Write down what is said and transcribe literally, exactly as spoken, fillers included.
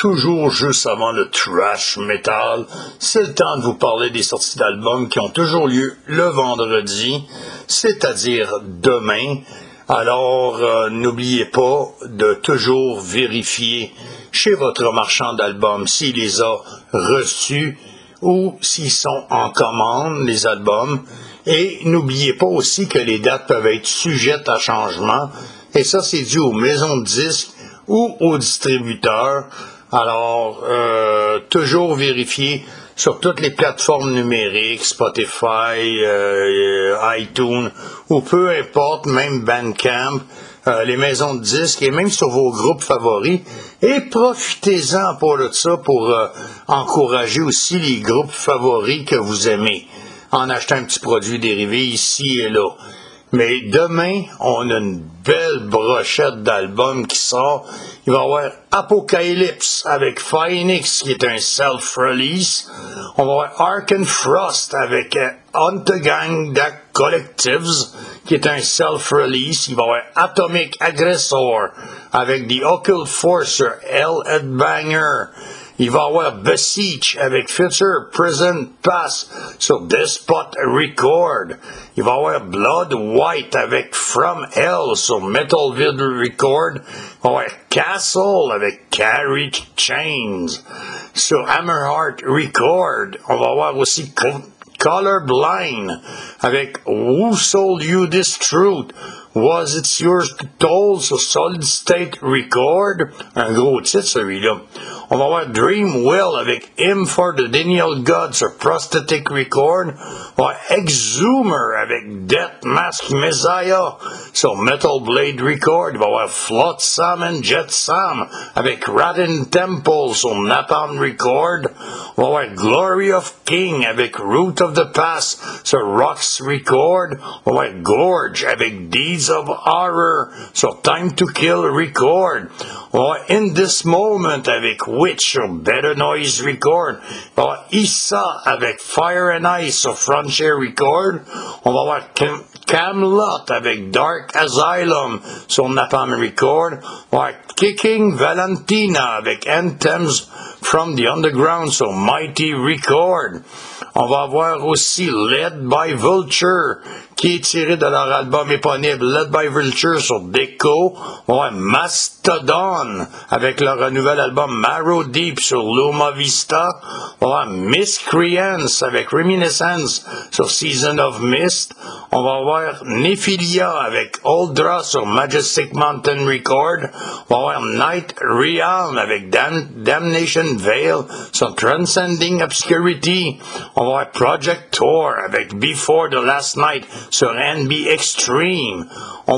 toujours juste avant le thrash metal, c'est le temps de vous parler des sorties d'albums qui ont toujours lieu le vendredi, c'est-à-dire demain. Alors, euh, n'oubliez pas de toujours vérifier chez votre marchand d'albums s'il les a reçus ou s'ils sont en commande, les albums. Et n'oubliez pas aussi que les dates peuvent être sujettes à changement. Et ça, c'est dû aux maisons de disques ou aux distributeurs. Alors, euh, toujours vérifier sur toutes les plateformes numériques, Spotify, euh, iTunes, ou peu importe, même Bandcamp, euh, les maisons de disques, et même sur vos groupes favoris. Et profitez-en pour de ça, pour euh, encourager aussi les groupes favoris que vous aimez, en achetant un petit produit dérivé ici et là. Mais demain, on a une belle brochette d'albums qui sort. Il va y avoir Apocalypse avec Phoenix, qui est un self-release. On va avoir Ark and Frost avec euh, Huntergang Collectives, qui est un self-release. Il va y avoir Atomic Aggressor avec The Occult Forcer, Hell Headbanger. Il va y avoir Beseech avec Future Prison Pass sur Despot Record. Il va y avoir Blood White avec From Hell sur Metalvid Record. Il va y avoir Castle avec Carrie Chains sur Hammerheart Record. On va avoir aussi Colorblind avec Who Sold You This Truth? Was It Yours to Told sur Solid State Record. Un gros titre, celui-là. On va avoir Dreamwell avec Hymn for the Denial God sur Prosthetic Record. On va avoir Exhumer avec Death Mask Messiah sur Metal Blade Record. Il va y avoir Flotsam and Jetsam avec Ratten Temple sur Napalm Record. On va avoir Glory of King avec Root of the Past sur Rocks Record. On va avoir Gorge avec Deeds of Horror sur Time to Kill Record. On va avoir In This Moment avec Witch sur Better Noise Record. On va avoir Issa avec Fire and Ice sur Frontier Record. On va avoir Cam- Camelot avec Dark Asylum sur Napalm Record. On va avoir Kicking Valentina avec Anthems from the Underground sur Mighty Record. On va avoir aussi Led by Vulture, qui est tiré de leur album éponyme Led by Vulture sur Deco. On va avoir Mastodon avec leur nouvel album Marrow Deep sur Luma Vista. On va avoir Miscreants avec Reminiscence sur Season of Mist. On va avoir Nephilia avec Oldra sur Majestic Mountain Record. On va avoir Night Realm avec Dam- Damnation Veil sur Transcending Obscurity. On va avoir Project Tour avec Before the Last Night sur N B Extreme. On